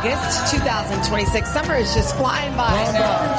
August 2026. Summer is just flying by. I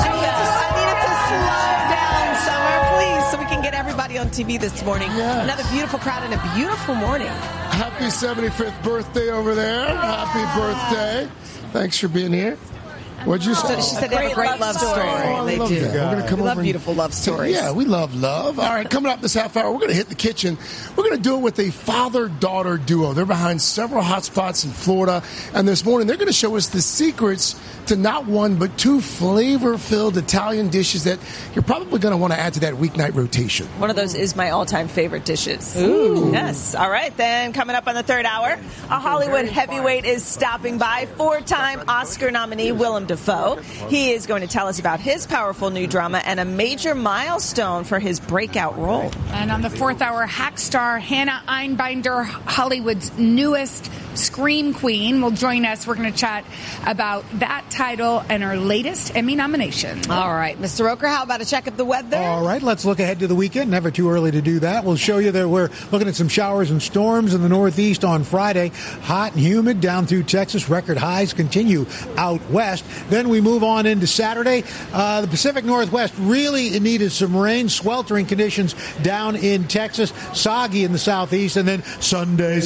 need it to slow down, Summer, please, so we can get everybody on TV this morning. Yes. Another beautiful crowd and a beautiful morning. Happy 75th birthday over there. Happy birthday. Thanks for being here. What'd you say? She said they have a great love story. Oh, They love do. that. We're gonna come We love over beautiful love stories. Yeah, we love love. All right, coming up this half hour, we're going to hit the kitchen. We're going to do it with a father-daughter duo. They're behind several hot spots in Florida. And this morning, they're going to show us the secrets to not one, but two flavor-filled Italian dishes that you're probably going to want to add to that weeknight rotation. One of those is my all-time favorite dishes. Ooh. Yes. All right, then coming up on the third hour, a Hollywood heavyweight is stopping by. 4-time Oscar nominee Willem Dafoe. He is going to tell us about his powerful new drama and a major milestone for his breakout role. And on the fourth hour, hack star Hannah Einbinder, Hollywood's newest scream queen, will join us. We're going to chat about that title and her latest Emmy nomination. All right, Mr. Roker, how about a check of the weather? All right, let's look ahead to the weekend. Never too early to do that. We'll show you that we're looking at some showers and storms in the Northeast on Friday. Hot and humid down through Texas. Record highs continue out west. Then we move on into Saturday. The Pacific Northwest really needed some rain. Sweltering conditions down in Texas. Soggy in the Southeast. And then Sunday,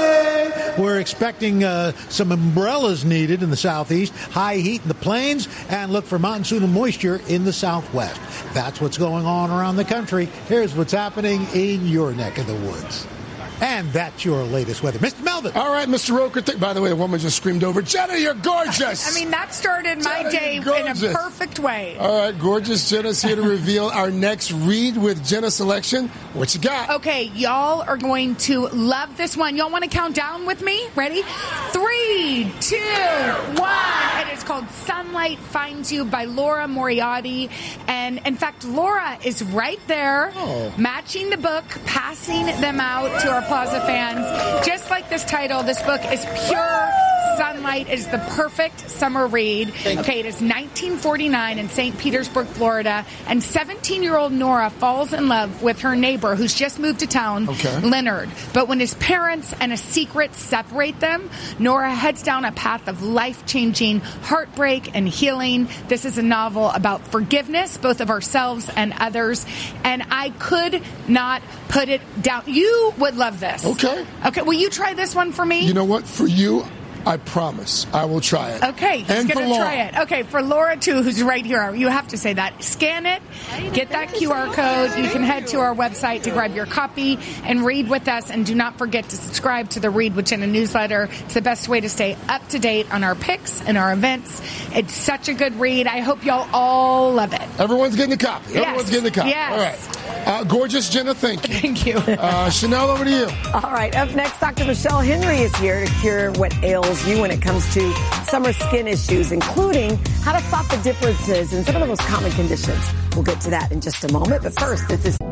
we're expecting some umbrellas needed in the Southeast. High heat in the plains. And look for monsoonal moisture in the Southwest. That's what's going on around the country. Here's what's happening in your neck of the woods. And that's your latest weather. Mr. Melvin. All right, Mr. Roker. By the way, a woman just screamed over, Jenna, you're gorgeous. I mean, that started my Jenna, day in a perfect way. All right, gorgeous. Jenna's here to reveal our next Read with Jenna selection. What you got? Okay, y'all are going to love this one. Y'all want to count down with me? Ready? 3, 2, 1. And it's called Sunlight Finds You by Laura Moriarty. And in fact, Laura is right there, matching the book, passing them out to our Plaza fans. Just like this title, this book is pure sunlight. It is the perfect summer read. Okay, it is 1949 in St. Petersburg, Florida, and 17-year-old Nora falls in love with her neighbor who's just moved to town, Leonard. But when his parents and a secret separate them, Nora heads down a path of life-changing heartbreak and healing. This is a novel about forgiveness, both of ourselves and others, and I could not put it down. You would love this. Okay. Okay, will you try this one for me? You know what? For you, I promise I will try it. Okay, he's and going to try it. Okay, for Laura, too, who's right here, you have to say that. Scan it, get that QR code. You can head to our website to grab your copy and read with us. And do not forget to subscribe to the Read with Jenna newsletter. It's the best way to stay up to date on our picks and our events. It's such a good read. I hope y'all all love it. Everyone's getting a copy. Yes. Everyone's getting a copy. Yes. All right. Gorgeous Jenna, thank you. Thank you. Chanel, over to you. All right, up next, Dr. Michelle Henry is here to cure what ails you when it comes to summer skin issues, including how to spot the differences in some of the most common conditions. We'll get to that in just a moment. But first, this is